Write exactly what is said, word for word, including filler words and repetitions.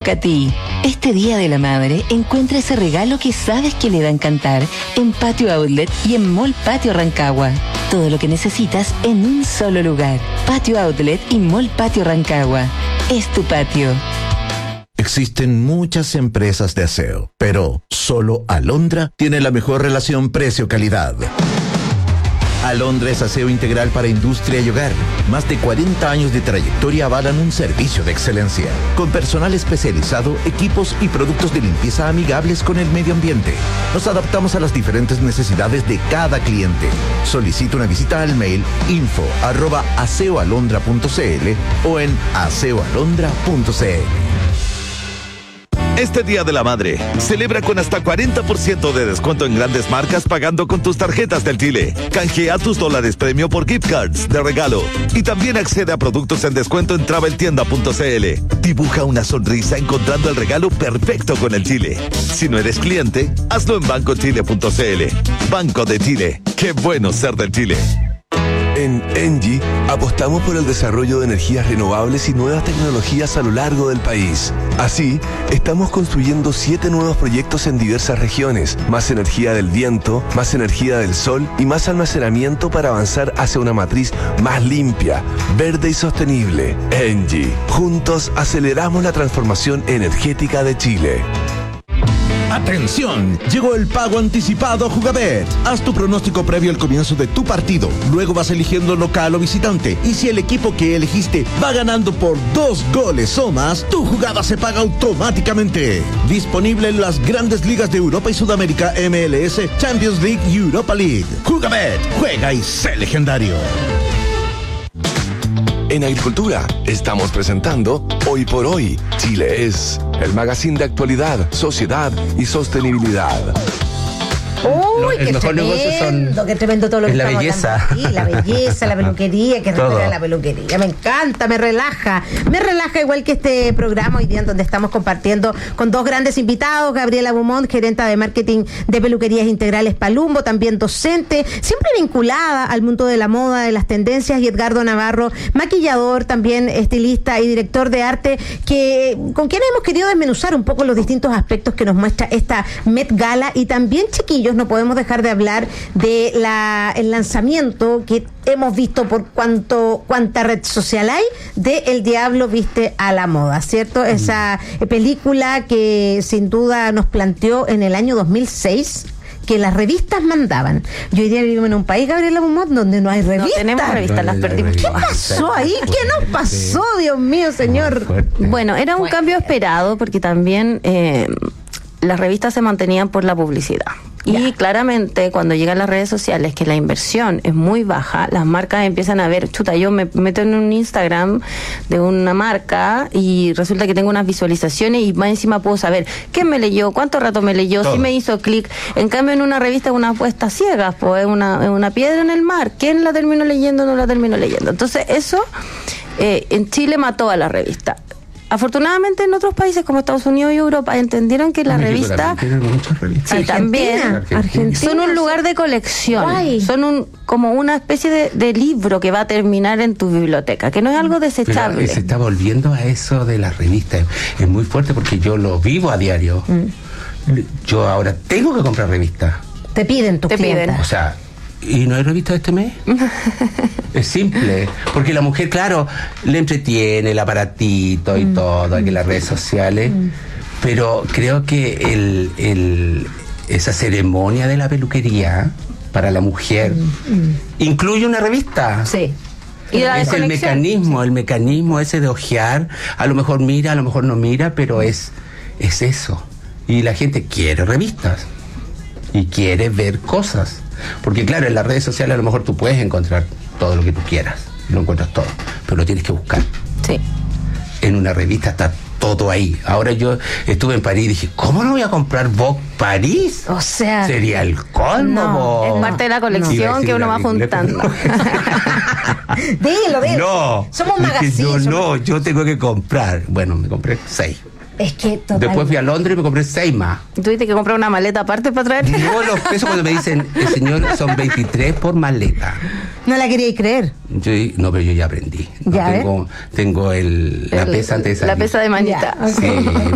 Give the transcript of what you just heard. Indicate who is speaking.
Speaker 1: toca a ti. Este Día de la Madre, encuentra ese regalo que sabes que le va a encantar en Patio Outlet y en Mall Patio Rancagua. Todo lo que necesitas en un solo lugar. Patio Outlet y Mall Patio Rancagua. Es tu patio.
Speaker 2: Existen muchas empresas de aseo, pero solo Alondra tiene la mejor relación precio-calidad. Alondra es aseo integral para industria y hogar. Más de cuarenta años de trayectoria avalan un servicio de excelencia, con personal especializado, equipos y productos de limpieza amigables con el medio ambiente. Nos adaptamos a las diferentes necesidades de cada cliente. Solicita una visita al mail info arroba aseoalondra punto cl o en aseoalondra punto cl.
Speaker 3: Este Día de la Madre, celebra con hasta cuarenta por ciento de descuento en grandes marcas pagando con tus tarjetas del Chile. Canjea tus dólares premio por gift cards de regalo. Y también accede a productos en descuento en travel tienda punto cl. Dibuja una sonrisa encontrando el regalo perfecto con el Chile. Si no eres cliente, hazlo en banco chile punto cl. Banco de Chile. Qué bueno ser del Chile.
Speaker 4: En Engie apostamos por el desarrollo de energías renovables y nuevas tecnologías a lo largo del país. Así, estamos construyendo siete nuevos proyectos en diversas regiones, más energía del viento, más energía del sol y más almacenamiento para avanzar hacia una matriz más limpia, verde y sostenible. Engie, juntos aceleramos la transformación energética de Chile.
Speaker 2: ¡Atención! Llegó el pago anticipado Jugabet. Haz tu pronóstico previo al comienzo de tu partido. Luego vas eligiendo local o visitante. Y si el equipo que elegiste va ganando por dos goles o más, tu jugada se paga automáticamente. Disponible en las grandes ligas de Europa y Sudamérica, M L S, Champions League y Europa League. Jugabet, juega y sé legendario.
Speaker 4: En Agricultura estamos presentando Hoy por Hoy, Chile es, el magazine de actualidad, sociedad y sostenibilidad.
Speaker 5: Uy,
Speaker 6: el
Speaker 5: qué
Speaker 6: mejor
Speaker 5: tremendo,
Speaker 6: negocio son
Speaker 5: qué tremendo todo lo que
Speaker 6: la
Speaker 5: estamos
Speaker 6: belleza.
Speaker 5: hablando aquí, la belleza, la peluquería, que
Speaker 6: Todo.
Speaker 5: respira la peluquería. Me encanta, me relaja. Me relaja igual que este programa hoy día en donde estamos compartiendo con dos grandes invitados, Gabriela Beaumont, gerenta de marketing de Peluquerías Integrales Palumbo, también docente, siempre vinculada al mundo de la moda, de las tendencias, y Edgardo Navarro, maquillador, también estilista y director de arte, que con quien hemos querido desmenuzar un poco los distintos aspectos que nos muestra esta Met Gala. Y también, chiquillos, no podemos dejar de hablar de la el lanzamiento que hemos visto por cuanto cuánta red social hay de El Diablo Viste a la Moda, ¿cierto? Esa eh, película que sin duda nos planteó en el año dos mil seis que las revistas mandaban. Yo hoy día vivimos en un país, Gabriela Beaumont, donde no hay revistas.
Speaker 7: No tenemos revistas, las perdimos.
Speaker 5: ¿Qué pasó ahí? ¿Qué nos pasó, Dios mío, señor?
Speaker 7: Bueno, era un cambio esperado porque también eh, las revistas se mantenían por la publicidad. Y ya. Claramente cuando llegan las redes sociales, que la inversión es muy baja, las marcas empiezan a ver, chuta, yo me meto en un Instagram de una marca y resulta que tengo unas visualizaciones y más encima puedo saber quién me leyó, cuánto rato me leyó, todo. Si me hizo clic. En cambio en una revista es una apuesta ciega, pues es una, es una piedra en el mar. ¿Quién la terminó leyendo o no la terminó leyendo? Entonces eso eh, en Chile mató a la revista. Afortunadamente en otros países como Estados Unidos y Europa entendieron que la
Speaker 6: México
Speaker 7: revista,
Speaker 6: tienen muchas revistas.
Speaker 7: sí,
Speaker 5: Argentina,
Speaker 7: también
Speaker 5: Argentina.
Speaker 7: son un lugar de colección.
Speaker 5: Guay.
Speaker 7: Son un como una especie de, de libro que va a terminar en tu biblioteca, que no es algo desechable.
Speaker 6: Pero se está volviendo a eso de las revistas. Es muy fuerte porque yo lo vivo a diario. Mm. Yo ahora tengo que comprar revistas.
Speaker 5: Te piden tus
Speaker 7: Te
Speaker 5: clientes.
Speaker 7: piden.
Speaker 6: O sea, ¿y no hay revista este mes? Es simple, porque la mujer, claro, le entretiene el aparatito y mm. todo, aquí en las redes sociales, mm. pero creo que el, el esa ceremonia de la peluquería para la mujer mm. Mm. incluye una revista.
Speaker 5: Sí.
Speaker 7: Y la
Speaker 6: es el mecanismo, el mecanismo ese de ojear, a lo mejor mira, a lo mejor no mira, pero es, es eso. Y la gente quiere revistas y quiere ver cosas. Porque claro, en las redes sociales a lo mejor tú puedes encontrar todo lo que tú quieras, lo encuentras todo, pero lo tienes que buscar.
Speaker 7: Sí.
Speaker 6: En una revista está todo ahí. Ahora yo estuve en París y dije, ¿cómo no voy a comprar Vogue París?
Speaker 5: O sea,
Speaker 6: sería el colmo.
Speaker 7: No, es parte de la colección no. que uno va juntando.
Speaker 5: Dilo, dilo.
Speaker 6: No.
Speaker 5: Somos magazines.
Speaker 6: Yo
Speaker 5: somos...
Speaker 6: no, yo tengo que comprar. Bueno, me compré seis.
Speaker 5: Es que total.
Speaker 6: Después fui a Londres y me compré seis más.
Speaker 7: ¿Tuviste que comprar una maleta aparte para traerte?
Speaker 6: No, los pesos cuando me dicen, el señor, son veintitrés por maleta.
Speaker 5: No la queríais creer.
Speaker 6: Yo, no, pero yo ya aprendí. No,
Speaker 5: ¿Ya
Speaker 6: tengo, tengo el, la
Speaker 7: el,
Speaker 6: pesa antes de salir.
Speaker 7: La pesa de manita.
Speaker 5: Ya, okay.
Speaker 6: Sí.